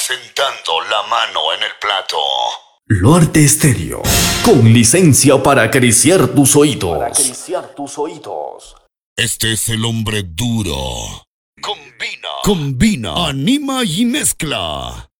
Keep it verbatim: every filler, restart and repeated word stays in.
asentando la mano en el plato. Luarte Estéreo, con licencia para acariciar tus oídos. Para acariciar tus oídos. Este es el hombre duro. Combina. Combina. Anima y mezcla.